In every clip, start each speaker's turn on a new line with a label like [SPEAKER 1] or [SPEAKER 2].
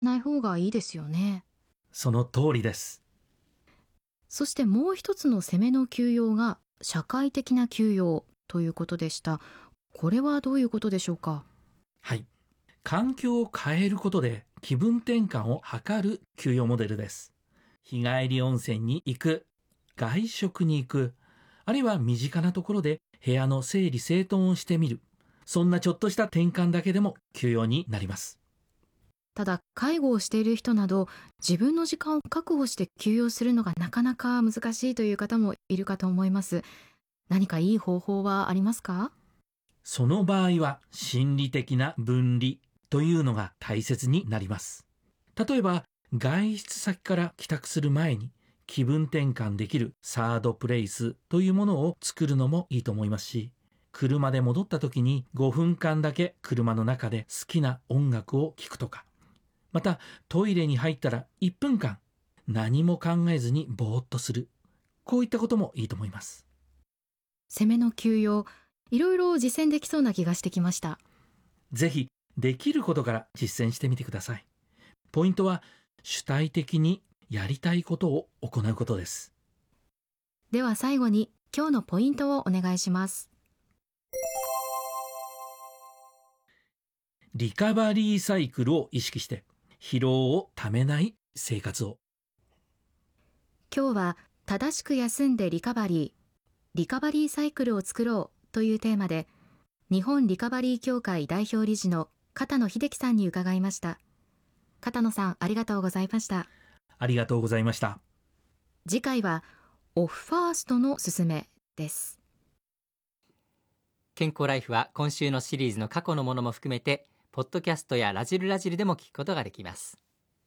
[SPEAKER 1] ない方がいいですよね。
[SPEAKER 2] その通りです。
[SPEAKER 1] そしてもう一つの攻めの休養が社会的な休養ということでした。これはどういうことでしょうか？
[SPEAKER 2] はい。環境を変えることで気分転換を図る休養モデルです。日帰り温泉に行く、外食に行く、あるいは身近なところで部屋の整理整頓をしてみる。そんなちょっとした転換だけでも休養になります。
[SPEAKER 1] ただ介護をしている人など自分の時間を確保して休養するのがなかなか難しいという方もいるかと思います。何かいい方法はありますか？
[SPEAKER 2] その場合は心理的な分離というのが大切になります。例えば外出先から帰宅する前に気分転換できるサードプレイスというものを作るのもいいと思いますし、車で戻った時に5分間だけ車の中で好きな音楽を聴くとか、またトイレに入ったら1分間何も考えずにぼーっとする、こういったこともいいと思います。
[SPEAKER 1] 攻めの休養、いろいろ実践できそうな気がしてきました。
[SPEAKER 2] ぜひできることから実践してみてください。ポイントは主体的にやりたいことを行うことです。
[SPEAKER 1] では最後に今日のポイントをお願いします。
[SPEAKER 2] リカバリーサイクルを意識して疲労をためない生活を。
[SPEAKER 1] 今日は正しく休んでリカバリーサイクルを作ろうというテーマで、日本リカバリー協会代表理事の片野秀樹さんに伺いました。片野さん、ありがとうございました。
[SPEAKER 2] ありがとうございました。
[SPEAKER 1] 次回はオフファーストのすすめです。
[SPEAKER 3] 健康ライフは今週のシリーズの過去のものも含めてポッドキャストやラジルラジルでも聞くことができます。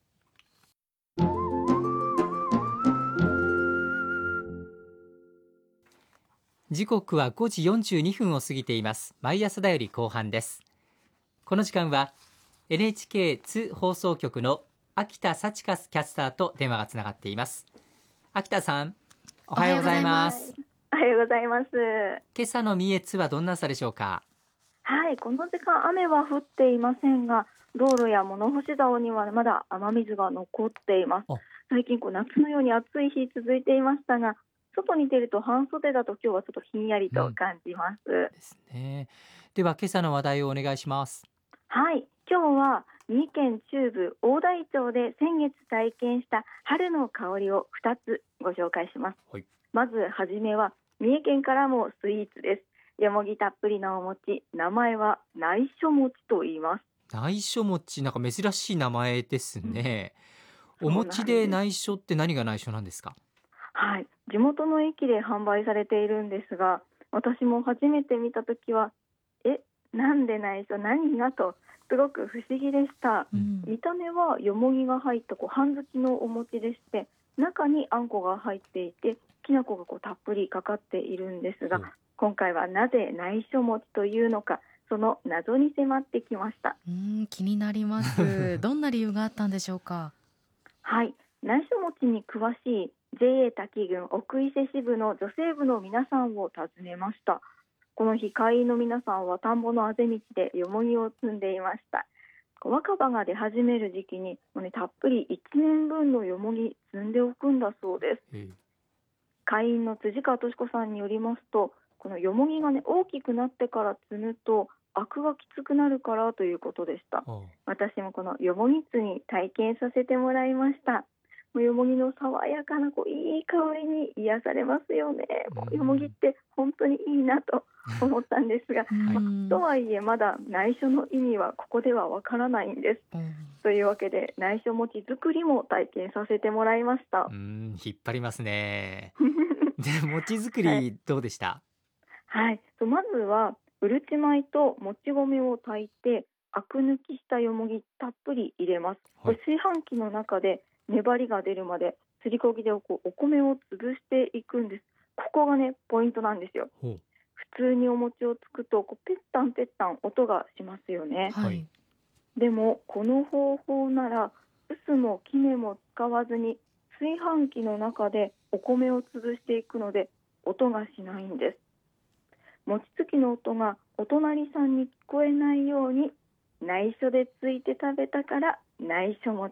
[SPEAKER 3] 時刻は5時42分を過ぎています。毎朝だより後半です。この時間は NHK 津放送局の秋田幸香キャスターと電話がつながっています。秋田さん、おはようございます。
[SPEAKER 4] おはようございます。
[SPEAKER 3] 今朝の三重津はどんな朝でしょうか？
[SPEAKER 4] はい、この時間雨は降っていませんが、道路や物干し竿にはまだ雨水が残っています。最近夏のように暑い日続いていましたが、外に出ると半袖だと今日はちょっとひんやりと感じます。
[SPEAKER 3] ですね。では今朝の話題をお願いします。
[SPEAKER 4] はい、今日は三重県中部大台町で先月体験した春の香りを2つご紹介します。
[SPEAKER 3] はい、
[SPEAKER 4] まずはじめは三重県からもスイーツです。よもぎたっぷりのお餅、名前は内緒餅と言います。
[SPEAKER 3] 内緒餅、なんか珍しい名前ですね。お
[SPEAKER 4] そうなんです。
[SPEAKER 3] 餅で内緒って何が内緒なんですか？
[SPEAKER 4] はい、地元の駅で販売されているんですが、私も初めて見たときはなんで内緒、何がとすごく不思議でした。見た目はよもぎが入った半月のお餅でして、中にあんこが入っていてきな粉がたっぷりかかっているんですが、今回はなぜ内緒餅というのか、その謎に迫ってきました。
[SPEAKER 1] 気になりますどんな理由があったんでしょうか？
[SPEAKER 4] はい、内緒餅に詳しい JA 滝郡奥伊勢支部の女性部の皆さんを訪ねました。この日、会員の皆さんは田んぼのあぜ道でよもぎを摘んでいました。若葉が出始める時期にたっぷり1年分のよもぎ摘んでおくんだそうです。会員の辻川敏子さんによりますと、このよもぎが大きくなってから摘むとアクがきつくなるからということでした。私もこのよもぎ摘み体験させてもらいました。よもぎの爽やかないい香りに癒されますよね。よもぎって本当にいいなと思ったんですが、とはいえまだ内緒の意味はここではわからないんです。というわけで内緒餅作りも体験させてもらいました。
[SPEAKER 3] 引っ張りますねで、餅作りどうでした？
[SPEAKER 4] はい、まずはうるち米ともち米を炊いてアク抜きしたよもぎたっぷり入れます。炊飯器の中で粘りが出るまですりこぎでお米を潰していくんです。ここがポイントなんですよ。普通にお餅をつくとペッタンペッタン音がしますよね。でもこの方法なら臼も杵も使わずに炊飯器の中でお米を潰していくので音がしないんです。餅つきの音がお隣さんに聞こえないように内緒でついて食べたから内緒餅